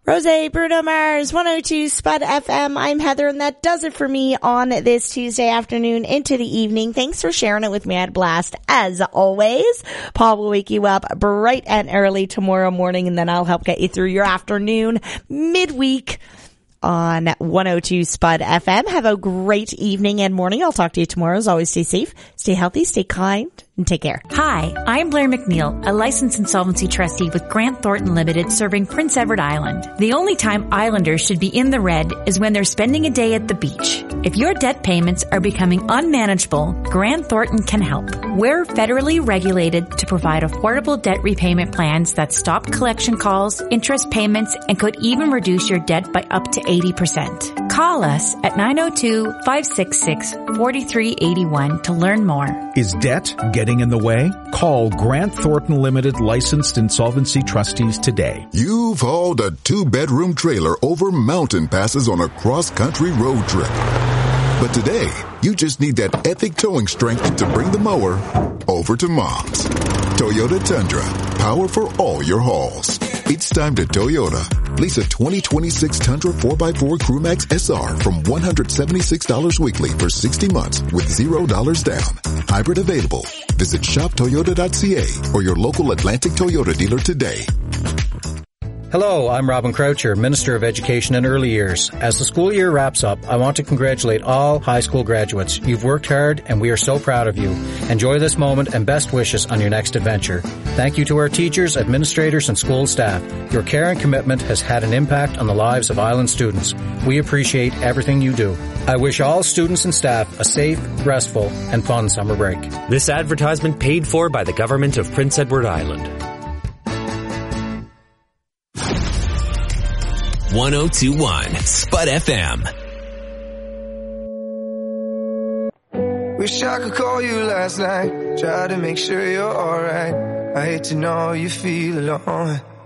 Rosé, Bruno Mars, 102 Spud FM. I'm Heather, and that does it for me on this Tuesday afternoon into the evening. Thanks for sharing it with me. I had a blast, as always. Paul will wake you up bright and early tomorrow morning, and then I'll help get you through your afternoon midweek on 102 Spud FM. Have a great evening and morning. I'll talk to you tomorrow. As always, stay safe, stay healthy, stay kind, and take care. Hi, I'm Blair McNeil, a licensed insolvency trustee with Grant Thornton Limited serving Prince Edward Island. The only time islanders should be in the red is when they're spending a day at the beach. If your debt payments are becoming unmanageable, Grant Thornton can help. We're federally regulated to provide affordable debt repayment plans that stop collection calls, interest payments, and could even reduce your debt by up to 80%. Call us at 902-566-4381 to learn more. Is debt getting in the way? Call Grant Thornton Limited licensed insolvency trustees today. You've hauled a 2-bedroom trailer over mountain passes on a cross-country road trip. But today, you just need that epic towing strength to bring the mower over to Mom's. Toyota Tundra, power for all your hauls. It's time to Toyota. Lease a 2026 Tundra 4x4 Crewmax SR from $176 weekly for 60 months with $0 down. Hybrid available. Visit shoptoyota.ca or your local Atlantic Toyota dealer today. Hello, I'm Robin Croucher, Minister of Education and Early Years. As the school year wraps up, I want to congratulate all high school graduates. You've worked hard and we are so proud of you. Enjoy this moment and best wishes on your next adventure. Thank you to our teachers, administrators, and school staff. Your care and commitment has had an impact on the lives of Island students. We appreciate everything you do. I wish all students and staff a safe, restful, and fun summer break. This advertisement paid for by the government of Prince Edward Island. 1021 Spud FM. Wish I could call you last night, try to make sure you're alright. I hate to know you feel alone.